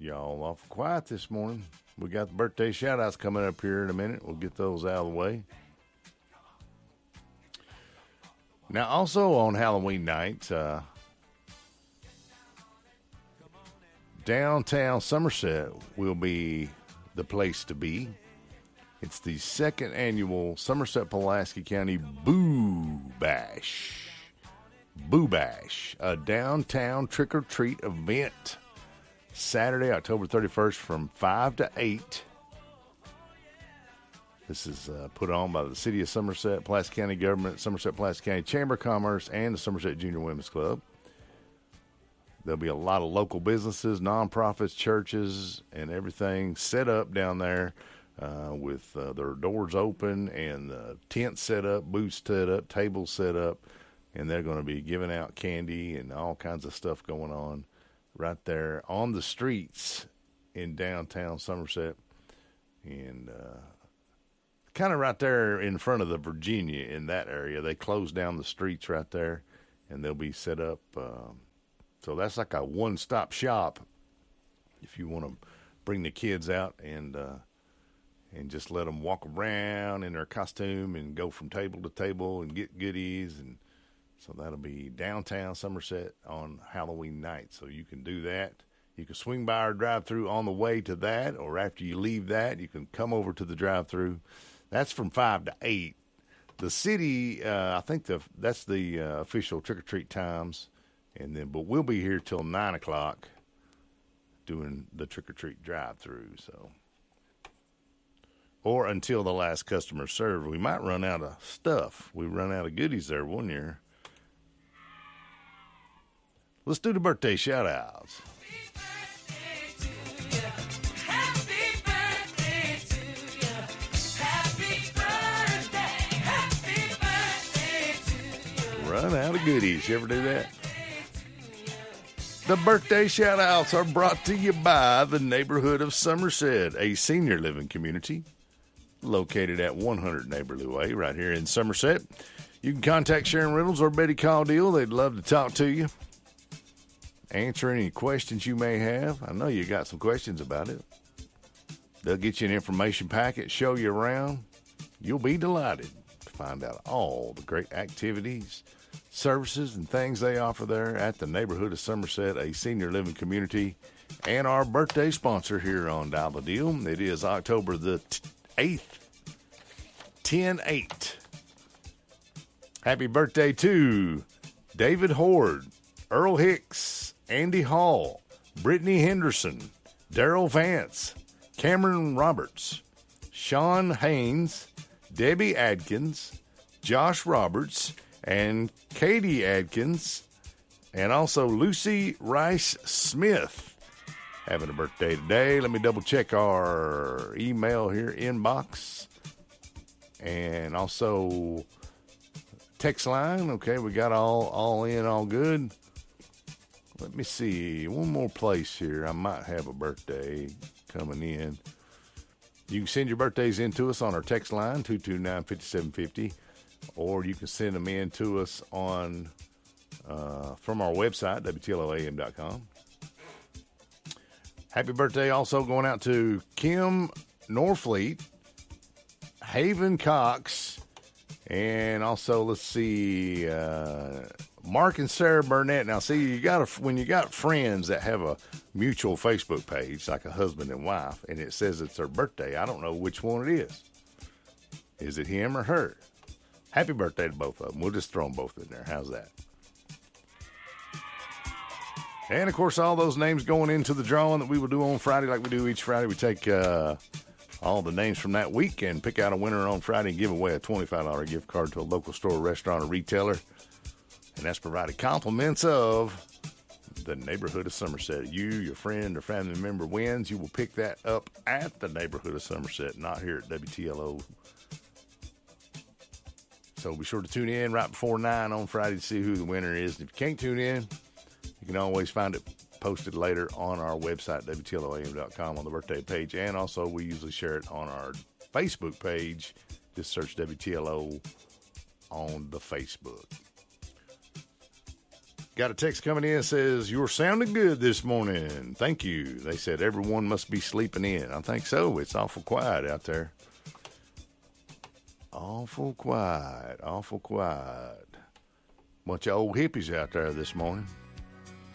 Y'all awful quiet this morning. We got the birthday shout-outs coming up here in a minute. We'll get those out of the way. Now, also on Halloween night, downtown Somerset will be the place to be. It's the second annual Somerset-Pulaski County Boo Bash. Boo Bash, a downtown trick-or-treat event. Saturday, October 31st from 5 to 8. This is put on by the City of Somerset, Pulaski County Government, Somerset Pulaski County Chamber of Commerce, and the Somerset Junior Women's Club. There'll be a lot of local businesses, nonprofits, churches, and everything set up down there with their doors open and tents set up, booths set up, tables set up, and they're going to be giving out candy and all kinds of stuff going on right there on the streets in downtown Somerset, and kind of right there in front of the Virginia in that area. They closed down the streets right there, and they'll be set up. So that's like a one-stop shop if you want to bring the kids out and just let them walk around in their costume and go from table to table and get goodies. And so that'll be downtown Somerset on Halloween night. So you can do that. You can swing by our drive-thru on the way to that, or after you leave that, you can come over to the drive-thru. That's from 5 to 8. The city, I think that's the official trick-or-treat times, but we'll be here till 9 o'clock doing the trick-or-treat drive-thru. So, or until the last customer served. We might run out of stuff. We run out of goodies there one year. Let's do the birthday shout-outs. Run out of goodies. You ever do that? The birthday shout-outs are brought to you by the Neighborhood of Somerset, a senior living community located at 100 Neighborly Way right here in Somerset. You can contact Sharon Reynolds or Betty Caudill. They'd love to talk to you. Answer any questions you may have. I know you got some questions about it. They'll get you an information packet, show you around. You'll be delighted to find out all the great activities, services, and things they offer there at the Neighborhood of Somerset, a senior living community, and our birthday sponsor here on Dial the Deal. It is October the 8th, 10-8. Happy birthday to David Horde, Earl Hicks, Andy Hall, Brittany Henderson, Daryl Vance, Cameron Roberts, Sean Haynes, Debbie Adkins, Josh Roberts, and Katie Adkins, and also Lucy Rice Smith having a birthday today. Let me double check our email here, inbox, and also text line. Okay, we got all in, all good. Let me see. One more place here. I might have a birthday coming in. You can send your birthdays in to us on our text line, 229-5750, or you can send them in to us on from our website, WTLOAM.com. Happy birthday also going out to Kim Norfleet, Haven Cox, and also, let's see, Mark and Sarah Burnett. Now, see, when you got friends that have a mutual Facebook page, like a husband and wife, and it says it's their birthday, I don't know which one it is. Is it him or her? Happy birthday to both of them. We'll just throw them both in there. How's that? And, of course, all those names going into the drawing that we will do on Friday like we do each Friday. We take all the names from that week and pick out a winner on Friday and give away a $25 gift card to a local store, restaurant, or retailer. And that's provided compliments of the Neighborhood of Somerset. You, your friend, or family member wins. You will pick that up at the Neighborhood of Somerset, not here at WTLO. So be sure to tune in right before 9 on Friday to see who the winner is. And if you can't tune in, you can always find it posted later on our website, WTLOAM.com, on the birthday page. And also, we usually share it on our Facebook page. Just search WTLO on the Facebook. Got a text coming in, says, you're sounding good this morning. Thank you. They said everyone must be sleeping in. I think so. It's awful quiet out there. Awful quiet. Bunch of old hippies out there this morning.